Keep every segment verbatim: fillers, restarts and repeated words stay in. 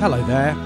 Hello there.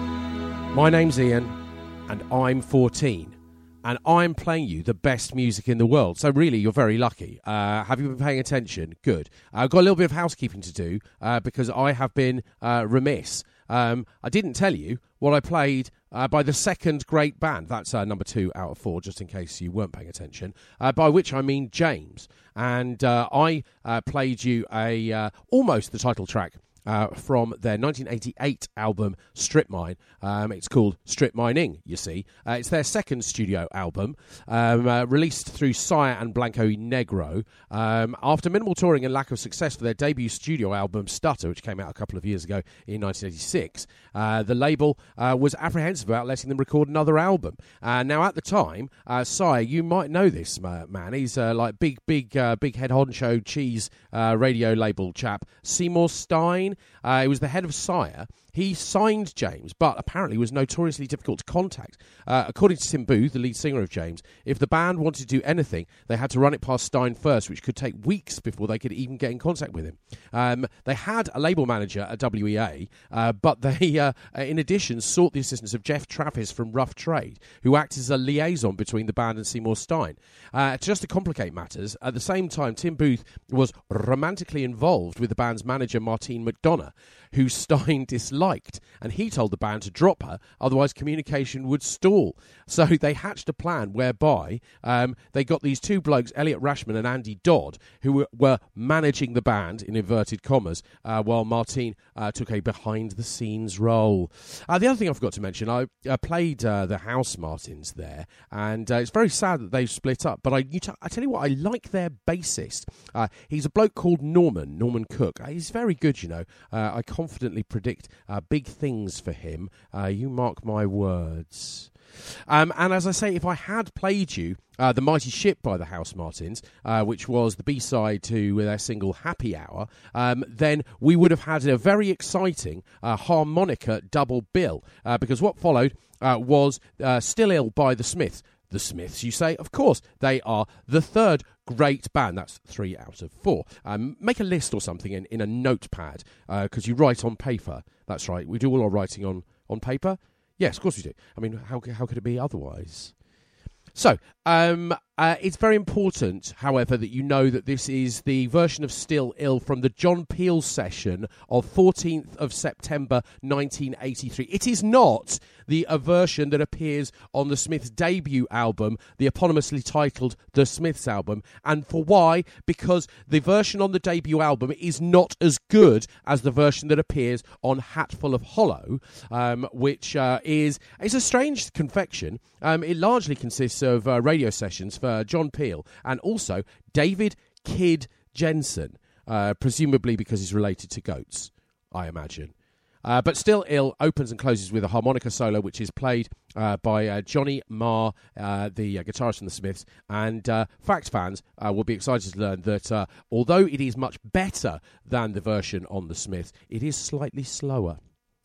My name's Ian, and I'm fourteen, and I'm playing you the best music in the world. So really, you're very lucky. Uh, have you been paying attention? Good. I've got a little bit of housekeeping to do uh, because I have been uh, remiss. Um, I didn't tell you what I played uh, by the second great band. That's uh, number two out of four, just in case you weren't paying attention, uh, by which I mean James. And uh, I uh, played you a uh, almost the title track Uh, from their nineteen eighty-eight album Strip Mine. Um, it's called Strip Mining, you see. Uh, it's their second studio album, um, uh, released through Sire and Blanco y Negro. Um, after minimal touring and lack of success for their debut studio album Stutter, which came out a couple of years ago in nineteen eighty-six, uh, the label uh, was apprehensive about letting them record another album. Uh, now, at the time, uh, Sire, you might know this uh, man. He's uh, like big, big, uh, big head honcho cheese uh, radio label chap, Seymour Stein. Uh, he was the head of Sire. He signed James, but apparently was notoriously difficult to contact. Uh, according to Tim Booth, the lead singer of James, if the band wanted to do anything, they had to run it past Stein first, which could take weeks before they could even get in contact with him. Um, they had a label manager at W E A, uh, but they, uh, in addition, sought the assistance of Jeff Travis from Rough Trade, who acted as a liaison between the band and Seymour Stein. Uh, just to complicate matters, at the same time, Tim Booth was romantically involved with the band's manager, Martine McDonough, who Stein disliked, and he told the band to drop her, otherwise communication would stall. So they hatched a plan whereby um, they got these two blokes, Elliot Rashman and Andy Dodd, who were, were managing the band, in inverted commas, uh, while Martine uh, took a behind-the-scenes role. Uh, the other thing I forgot to mention, I uh, played uh, the House Martins there, and uh, it's very sad that they've split up, but I, you t- I tell you what, I like their bassist. Uh, he's a bloke called Norman, Norman Cook. Uh, he's very good, you know. Uh, I confidently predict uh, big things for him. Uh, you mark my words. Um, and as I say, if I had played you uh, The Mighty Ship by the House Martins, uh, which was the B-side to their single Happy Hour, um, then we would have had a very exciting uh, harmonica double bill, uh, because what followed uh, was uh, Still Ill by the Smiths. The Smiths, you say? Of course, they are the third great band. That's three out of four. Um, make a list or something in, in a notepad, because uh, you write on paper. That's right. We do all our writing on, on paper. Yes, of course we do. I mean, how how could it be otherwise? So, um, uh, it's very important, however, that you know that this is the version of Still Ill from the John Peel session of fourteenth of September nineteen eighty-three. It is not the a version that appears on the Smiths' debut album, the eponymously titled The Smiths album. And for why? Because the version on the debut album is not as good as the version that appears on Hatful of Hollow, um, which uh, is it's a strange confection. Um, it largely consists of uh, radio sessions for John Peel and also David Kid Jensen, uh, presumably because he's related to goats, I imagine. Uh, but Still Ill opens and closes with a harmonica solo, which is played uh, by uh, Johnny Marr, uh, the uh, guitarist from the Smiths. And uh, Fact fans uh, will be excited to learn that uh, although it is much better than the version on the Smiths, it is slightly slower.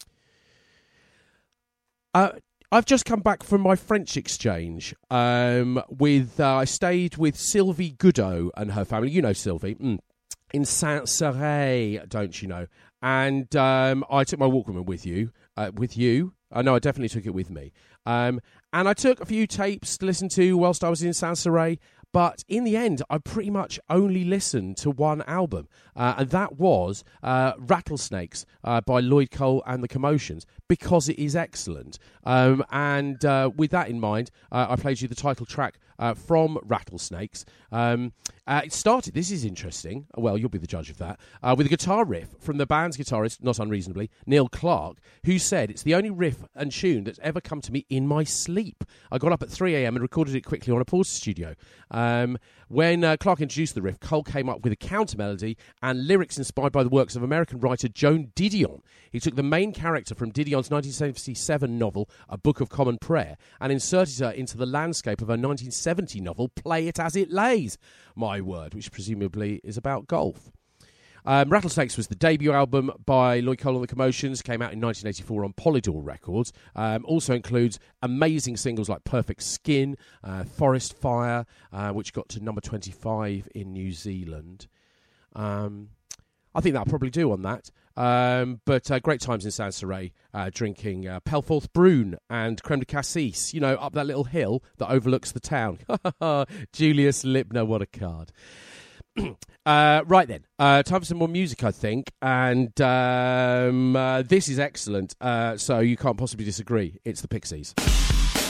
Uh, I've just come back from my French exchange. Um, with uh, I stayed with Sylvie Goudot and her family. You know Sylvie. Mm. In Saint-Céré, don't you know? And um, I took my Walkman with you. Uh, with you? I uh, know I definitely took it with me. Um, and I took a few tapes to listen to whilst I was in Saint-Céré. But in the end, I pretty much only listened to one album, uh, and that was uh, Rattlesnakes uh, by Lloyd Cole and the Commotions, because it is excellent. Um, and uh, with that in mind, uh, I played you the title track uh, from Rattlesnakes. Um, uh, it started, this is interesting, well, you'll be the judge of that, uh, with a guitar riff from the band's guitarist, not unreasonably, Neil Clark, who said, "It's the only riff and tune that's ever come to me in my sleep. I got up at three a.m. and recorded it quickly on a pause studio." Um, when uh, Clark introduced the riff, Cole came up with a counter melody and lyrics inspired by the works of American writer Joan Didion. He took the main character from Didion's nineteen seventy-seven novel, A Book of Common Prayer, and inserted her into the landscape of her nineteen seventy novel, Play It As It Lays, my word, which presumably is about golf. Um, Rattlesnakes was the debut album by Lloyd Cole and the Commotions, came out in nineteen eighty-four on Polydor Records. Um, also includes amazing singles like Perfect Skin, uh, Forest Fire, uh, which got to number twenty-five in New Zealand. Um, I think that'll probably do on that. Um, but uh, great times in Sansaray, uh, drinking uh, Pelforth Brune and creme de cassis, you know, up that little hill that overlooks the town. Julius Lipner, what a card. uh, right then, uh, time for some more music, I think. And um, uh, this is excellent, uh, so you can't possibly disagree. It's the Pixies.